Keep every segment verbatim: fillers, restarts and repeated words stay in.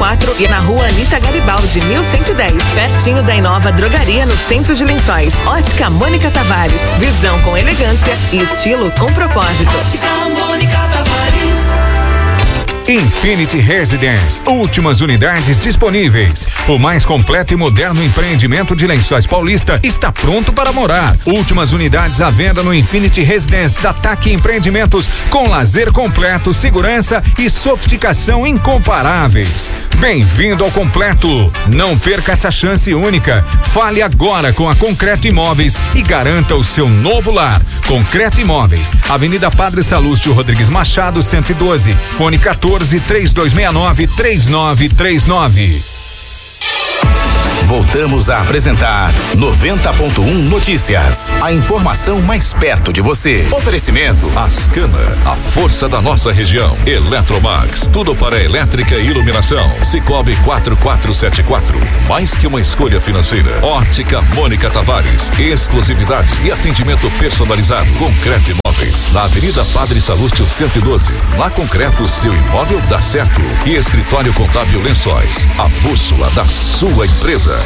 quatro e na rua Anita Garibaldi, mil cento e dez, pertinho da Inova Drogaria, no centro de Lençóis. Ótica Mônica Tavares, visão com elegância e estilo com propósito. Ótica Mônica Tavares. Infinity Residence, últimas unidades disponíveis. O mais completo e moderno empreendimento de Lençóis Paulista está pronto para morar. Últimas unidades à venda no Infinity Residence da T A C Empreendimentos, com lazer completo, segurança e sofisticação incomparáveis. Bem-vindo ao completo. Não perca essa chance única. Fale agora com a Concreto Imóveis e garanta o seu novo lar. Concreto Imóveis, Avenida Padre Salúcio Rodrigues Machado, cento e doze, fone quatorze, três dois seis nove, três nove três nove. Voltamos a apresentar noventa ponto um Notícias. A informação mais perto de você. Oferecimento Ascana, a força da nossa região. Eletromax, tudo para elétrica e iluminação. Cicobi quatro quatro sete quatro, mais que uma escolha financeira. Ótica Mônica Tavares, exclusividade e atendimento personalizado. Concreto Imóveis, na Avenida Padre Salúcio cento e doze. Na Concreto, seu imóvel dá certo. E Escritório Contábil Lençóis, a bússola da sua empresa.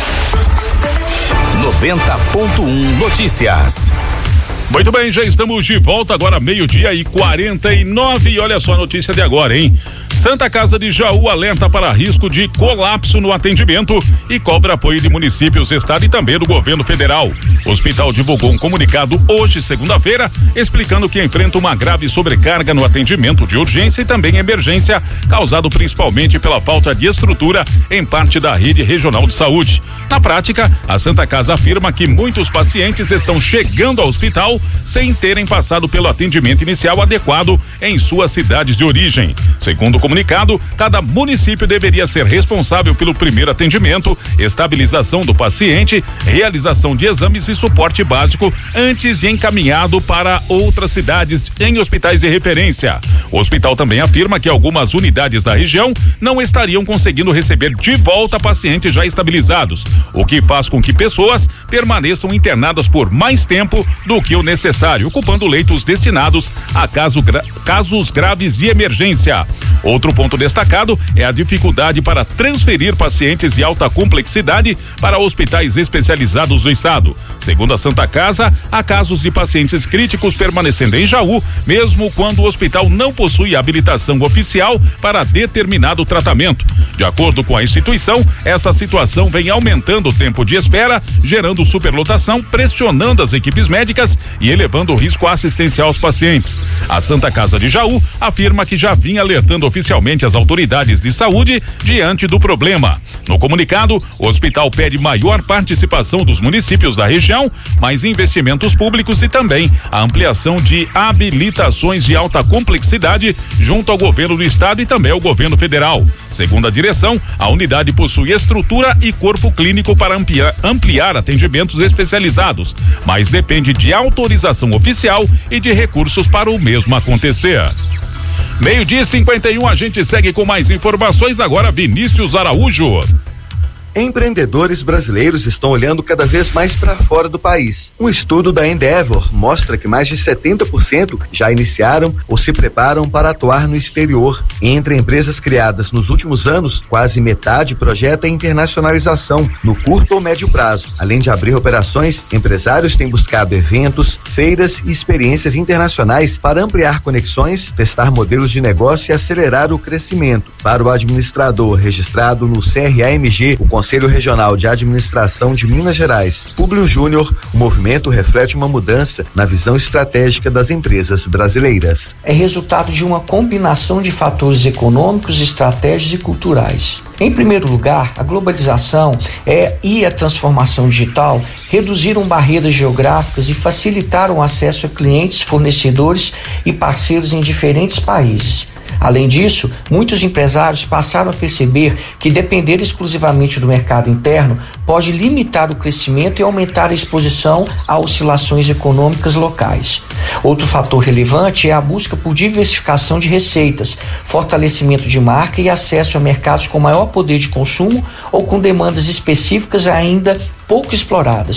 noventa ponto um Notícias. Muito bem, já estamos de volta agora, meio-dia e quarenta e nove. E olha só a notícia de agora, hein? Santa Casa de Jaú alerta para risco de colapso no atendimento e cobra apoio de municípios, estado e também do governo federal. O hospital divulgou um comunicado hoje, segunda-feira, explicando que enfrenta uma grave sobrecarga no atendimento de urgência e também emergência, causado principalmente pela falta de estrutura em parte da rede regional de saúde. Na prática, a Santa Casa afirma que muitos pacientes estão chegando ao hospital sem terem passado pelo atendimento inicial adequado em suas cidades de origem. Segundo o comunicado, cada município deveria ser responsável pelo primeiro atendimento, estabilização do paciente, realização de exames e suporte básico antes de encaminhado para outras cidades em hospitais de referência. O hospital também afirma que algumas unidades da região não estariam conseguindo receber de volta pacientes já estabilizados, o que faz com que pessoas permaneçam internadas por mais tempo do que o necessário, ocupando leitos destinados a caso gra- casos graves de emergência. Outro ponto destacado é a dificuldade para transferir pacientes de alta complexidade para hospitais especializados do estado. Segundo a Santa Casa, há casos de pacientes críticos permanecendo em Jaú, mesmo quando o hospital não possui habilitação oficial para determinado tratamento. De acordo com a instituição, essa situação vem aumentando o tempo de espera, gerando superlotação, pressionando as equipes médicas e elevando o risco assistencial aos pacientes. A Santa Casa de Jaú afirma que já vinha alertando oficialmente as autoridades de saúde diante do problema. No comunicado, o hospital pede maior participação dos municípios da região, mais investimentos públicos e também a ampliação de habilitações de alta complexidade junto ao governo do estado e também ao governo federal. Segundo a direção, a unidade possui estrutura e corpo clínico para ampliar, ampliar atendimentos especializados, mas depende de autorização oficial e de recursos para o mesmo acontecer. Meio-dia e cinquenta e um, a gente segue com mais informações. Agora, Vinícius Araújo. Empreendedores brasileiros estão olhando cada vez mais para fora do país. Um estudo da Endeavor mostra que mais de setenta por cento já iniciaram ou se preparam para atuar no exterior. Entre empresas criadas nos últimos anos, quase metade projeta internacionalização no curto ou médio prazo. Além de abrir operações, empresários têm buscado eventos, feiras e experiências internacionais para ampliar conexões, testar modelos de negócio e acelerar o crescimento. Para o administrador registrado no C R A M G, o Conselho Regional de Administração de Minas Gerais, Públio Júnior, o movimento reflete uma mudança na visão estratégica das empresas brasileiras. É resultado de uma combinação de fatores econômicos, estratégicos e culturais. Em primeiro lugar, a globalização é, e a transformação digital reduziram barreiras geográficas e facilitaram o acesso a clientes, fornecedores e parceiros em diferentes países. Além disso, muitos empresários passaram a perceber que depender exclusivamente do mercado interno pode limitar o crescimento e aumentar a exposição a oscilações econômicas locais. Outro fator relevante é a busca por diversificação de receitas, fortalecimento de marca e acesso a mercados com maior poder de consumo ou com demandas específicas ainda pouco exploradas.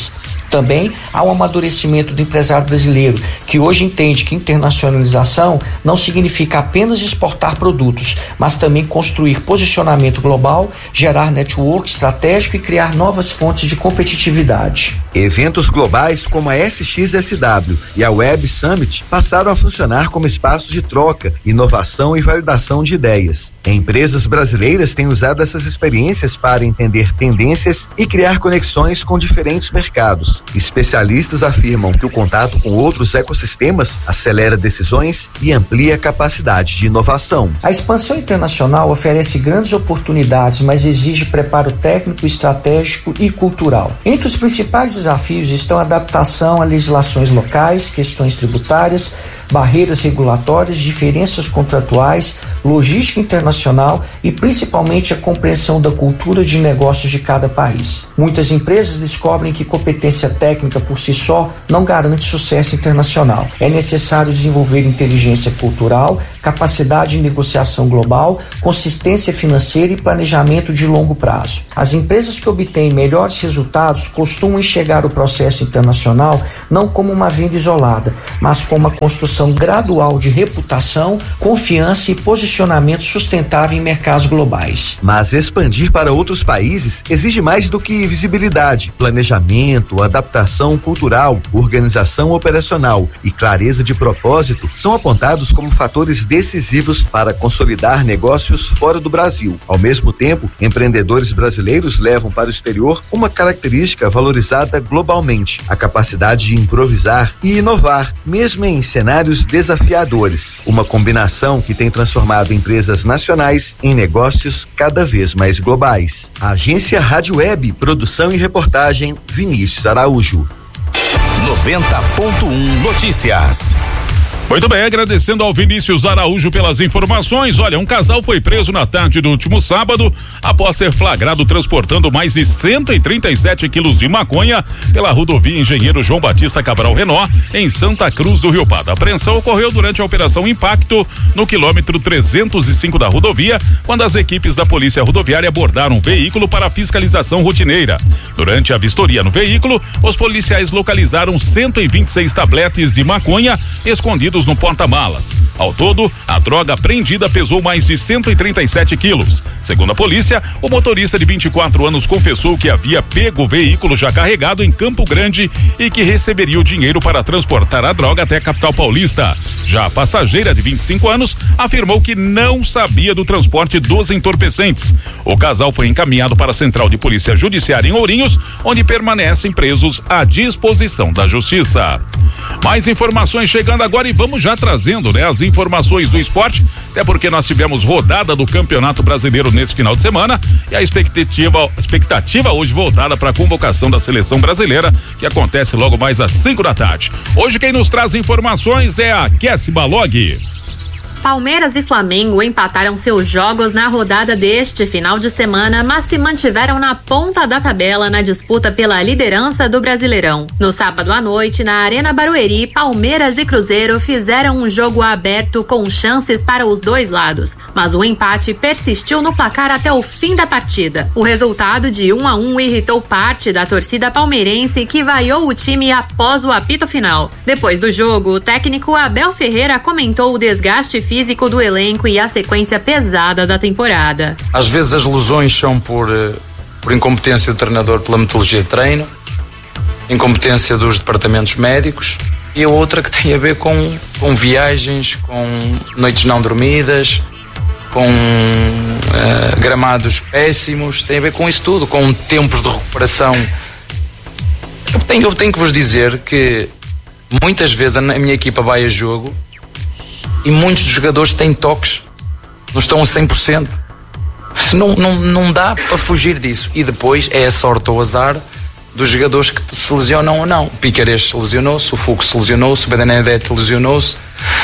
Também há um amadurecimento do empresário brasileiro, que hoje entende que internacionalização não significa apenas exportar produtos, mas também construir posicionamento global, gerar network estratégico e criar novas fontes de competitividade. Eventos globais como a S X S W e a Web Summit passaram a funcionar como espaços de troca, inovação e validação de ideias. Empresas brasileiras têm usado essas experiências para entender tendências e criar conexões com diferentes mercados. Especialistas afirmam que o contato com outros ecossistemas acelera decisões e amplia a capacidade de inovação. A expansão internacional oferece grandes oportunidades, mas exige preparo técnico, estratégico e cultural. Entre os principais desafios estão a adaptação a legislações locais, questões tributárias, barreiras regulatórias, diferenças contratuais, logística internacional e principalmente a compreensão da cultura de negócios de cada país. Muitas empresas descobrem que competência técnica por si só não garante sucesso internacional. É necessário desenvolver inteligência cultural, capacidade de negociação global, consistência financeira e planejamento de longo prazo. As empresas que obtêm melhores resultados costumam enxergar o processo internacional não como uma venda isolada, mas como uma construção gradual de reputação, confiança e posicionamento sustentável em mercados globais. Mas expandir para outros países exige mais do que visibilidade, planejamento, adaptação cultural, organização operacional e clareza de propósito são apontados como fatores decisivos para consolidar negócios fora do Brasil. Ao mesmo tempo, empreendedores brasileiros levam para o exterior uma característica valorizada globalmente: a capacidade de improvisar e inovar, mesmo em cenários desafiadores. Uma combinação que tem transformado empresas nacionais em negócios cada vez mais globais. A Agência Rádio Web, produção e reportagem, Vinícius Araújo. noventa ponto um Notícias. Muito bem, agradecendo ao Vinícius Araújo pelas informações. Olha, um casal foi preso na tarde do último sábado após ser flagrado transportando mais de cento e trinta e sete quilos de maconha pela rodovia Engenheiro João Batista Cabral Renó, em Santa Cruz do Rio Pardo. A apreensão ocorreu durante a Operação Impacto, no quilômetro trezentos e cinco da rodovia, quando as equipes da Polícia Rodoviária abordaram um veículo para fiscalização rotineira. Durante a vistoria no veículo, os policiais localizaram cento e vinte e seis tabletes de maconha escondidos no porta-malas. Ao todo, a droga apreendida pesou mais de cento e trinta e sete quilos. Segundo a polícia, o motorista de vinte e quatro anos confessou que havia pego o veículo já carregado em Campo Grande e que receberia o dinheiro para transportar a droga até a capital paulista. Já a passageira de vinte e cinco anos afirmou que não sabia do transporte dos entorpecentes. O casal foi encaminhado para a Central de Polícia Judiciária em Ourinhos, onde permanecem presos à disposição da Justiça. Mais informações chegando agora e vamos já trazendo, né, as informações do esporte, até porque nós tivemos rodada do Campeonato Brasileiro nesse final de semana e a expectativa, expectativa hoje voltada para a convocação da seleção brasileira, que acontece logo mais às cinco da tarde. Hoje quem nos traz informações é a Kessi Balog. Palmeiras e Flamengo empataram seus jogos na rodada deste final de semana, mas se mantiveram na ponta da tabela na disputa pela liderança do Brasileirão. No sábado à noite, na Arena Barueri, Palmeiras e Cruzeiro fizeram um jogo aberto com chances para os dois lados, mas o empate persistiu no placar até o fim da partida. O resultado de um a um irritou parte da torcida palmeirense, que vaiou o time após o apito final. Depois do jogo, o técnico Abel Ferreira comentou o desgaste físico do elenco e a sequência pesada da temporada. Às vezes as lesões são por, por incompetência do treinador pela metodologia de treino, incompetência dos departamentos médicos, e a outra que tem a ver com, com viagens, com noites não dormidas, com uh, gramados péssimos, tem a ver com isso tudo, com tempos de recuperação. Eu tenho, eu tenho que vos dizer que muitas vezes a minha equipa vai a jogo e muitos dos jogadores têm toques, não estão a cem por cento. Não, não, não dá para fugir disso. E depois é a sorte ou azar dos jogadores que se lesionam ou não. O Piquerez se lesionou-se, o Fux se lesionou-se, o Benedetti lesionou-se,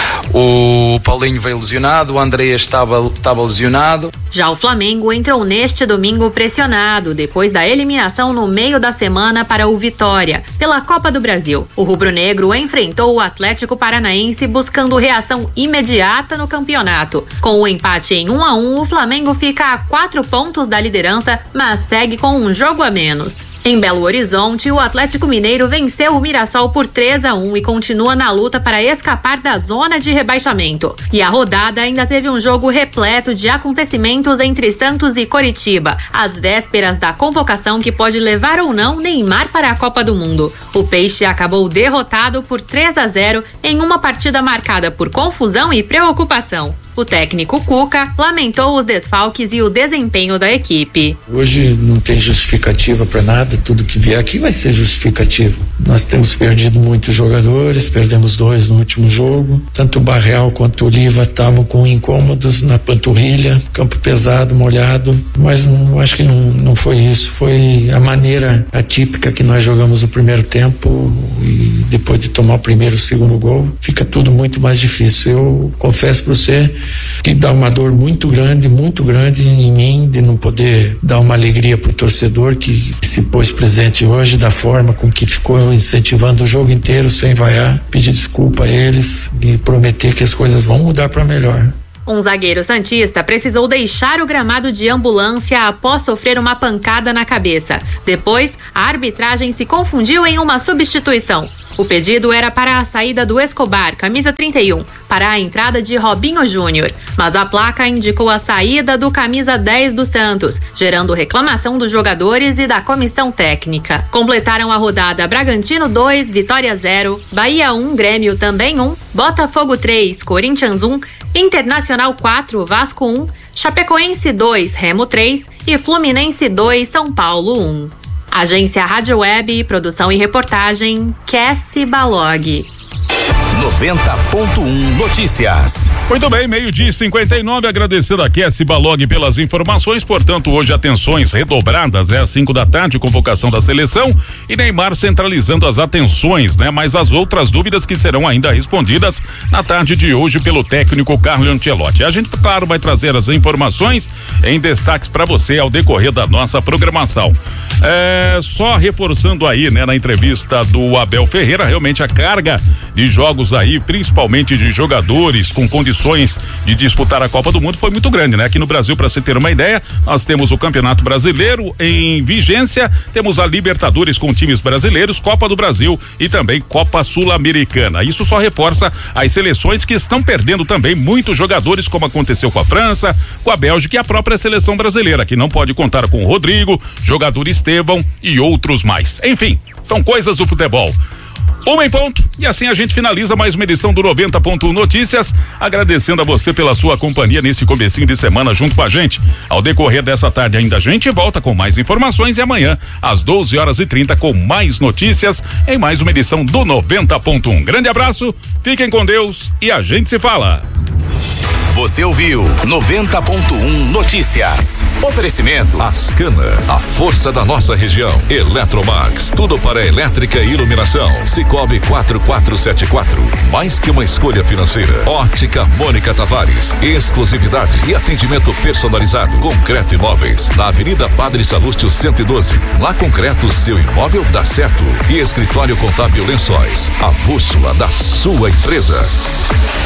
o Paulinho veio lesionado, o André estava, estava lesionado. Já o Flamengo entrou neste domingo pressionado depois da eliminação no meio da semana para o Vitória, pela Copa do Brasil. O rubro-negro enfrentou o Atlético Paranaense buscando reação imediata no campeonato. Com o empate em um a um, o Flamengo fica a quatro pontos da liderança, mas segue com um jogo a menos. Em Belo Horizonte, o Atlético Mineiro venceu o Mirassol por três a um e continua na luta para escapar da zona de rebaixamento. E a rodada ainda teve um jogo repleto de acontecimentos entre Santos e Coritiba, às vésperas da convocação que pode levar ou não Neymar para a Copa do Mundo. O Peixe acabou derrotado por três a zero em uma partida marcada por confusão e preocupação. O técnico Cuca lamentou os desfalques e o desempenho da equipe. Hoje não tem justificativa para nada, tudo que vier aqui vai ser justificativo. Nós temos perdido muitos jogadores, perdemos dois no último jogo. Tanto o Barreal quanto o Oliva estavam com incômodos na panturrilha, campo pesado, molhado, mas não, acho que não, não foi isso, foi a maneira atípica que nós jogamos o primeiro tempo e depois de tomar o primeiro e o segundo gol, fica tudo muito mais difícil. Eu confesso para você que dá uma dor muito grande, muito grande em mim de não poder dar uma alegria pro torcedor que se pôs presente hoje da forma com que ficou incentivando o jogo inteiro sem vaiar. Pedir desculpa a eles e prometer que as coisas vão mudar para melhor. Um zagueiro santista precisou deixar o gramado de ambulância após sofrer uma pancada na cabeça. Depois, a arbitragem se confundiu em uma substituição. O pedido era para a saída do Escobar, camisa trinta e um, para a entrada de Robinho Júnior, mas a placa indicou a saída do camisa dez do Santos, gerando reclamação dos jogadores e da comissão técnica. Completaram a rodada Bragantino dois, Vitória zero, Bahia um, Grêmio também um, Botafogo três, Corinthians um, Internacional quatro, Vasco um, Chapecoense dois, Remo três e Fluminense dois, São Paulo um. Agência Rádio Web, produção e reportagem, Cassi Balog. noventa ponto um Notícias. Muito bem, meio-dia e cinquenta e nove, agradecendo a Cassi Balog pelas informações. Portanto, hoje atenções redobradas, é às cinco da tarde, convocação da seleção e Neymar centralizando as atenções, né? Mas as outras dúvidas que serão ainda respondidas na tarde de hoje pelo técnico Carlo Ancelotti. A gente, claro, vai trazer as informações em destaques para você ao decorrer da nossa programação. É, só reforçando aí, né, na entrevista do Abel Ferreira, realmente a carga de jogos aí, principalmente de jogadores com condições de disputar a Copa do Mundo, foi muito grande, né? Aqui no Brasil, para você ter uma ideia, nós temos o Campeonato Brasileiro em vigência, temos a Libertadores com times brasileiros, Copa do Brasil e também Copa Sul-Americana. Isso só reforça as seleções que estão perdendo também muitos jogadores, como aconteceu com a França, com a Bélgica e a própria seleção brasileira, que não pode contar com o Rodrigo, jogador Estevão e outros mais. Enfim, são coisas do futebol. Uma em ponto, e assim a gente finaliza mais uma edição do noventa ponto um Notícias, agradecendo a você pela sua companhia nesse comecinho de semana junto com a gente. Ao decorrer dessa tarde ainda a gente volta com mais informações e amanhã às doze horas e trinta com mais notícias em mais uma edição do noventa ponto um. Grande abraço, fiquem com Deus e a gente se fala. Você ouviu noventa ponto um Notícias. Oferecimento Ascana, a força da nossa região. Eletromax, tudo para elétrica e iluminação. Cicobi quatro quatro sete quatro, mais que uma escolha financeira. Ótica Mônica Tavares, exclusividade e atendimento personalizado. Concreto Imóveis, na Avenida Padre Salúcio cento e doze. Na Concreto, seu imóvel dá certo. E Escritório Contábil Lençóis, a bússola da sua empresa.